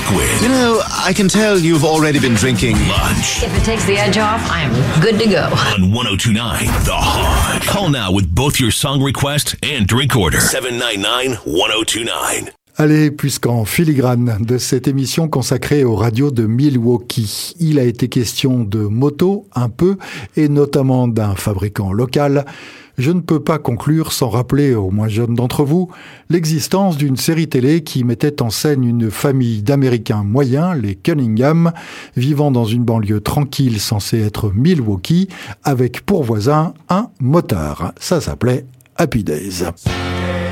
liquid. You know, I can tell you've already been drinking Lunch. If it takes the edge off, I am good to go. On 1029 The Hog. Call now with both your song request and drink order. 799-1029. Allez, puisqu'en filigrane de cette émission consacrée aux radios de Milwaukee, il a été question de moto un peu, et notamment d'un fabricant local, je ne peux pas conclure sans rappeler aux moins jeunes d'entre vous l'existence d'une série télé qui mettait en scène une famille d'Américains moyens, les Cunningham, vivant dans une banlieue tranquille censée être Milwaukee, avec pour voisin un motard. Ça s'appelait Happy Days.